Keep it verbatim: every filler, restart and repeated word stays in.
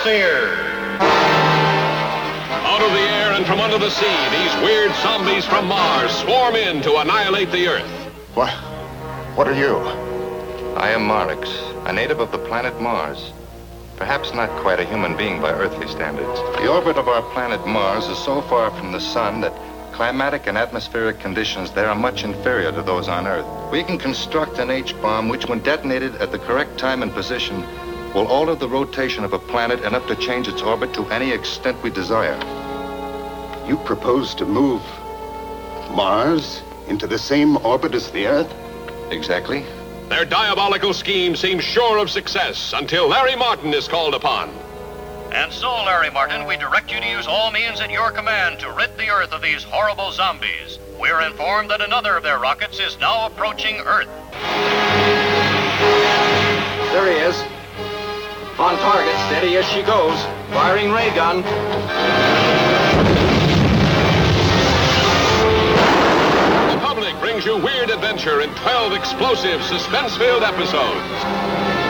atmosphere. Out of the air and from under the sea, these weird zombies from Mars swarm in to annihilate the Earth. What? What are you? I am Marix, a native of the planet Mars. Perhaps not quite a human being by earthly standards. The orbit of our planet Mars is so far from the sun that climatic and atmospheric conditions there are much inferior to those on Earth. We can construct an H-bomb which, when detonated at the correct time and position, will alter the rotation of a planet enough to change its orbit to any extent we desire. You propose to move Mars into the same orbit as the Earth? Exactly. Their diabolical scheme seems sure of success until Larry Martin is called upon. And so, Larry Martin, we direct you to use all means at your command to rid the Earth of these horrible zombies. We're informed that another of their rockets is now approaching Earth. There he is. On target, steady as she goes. Firing ray gun. The Public brings you weird adventure in twelve explosive, suspense-filled episodes.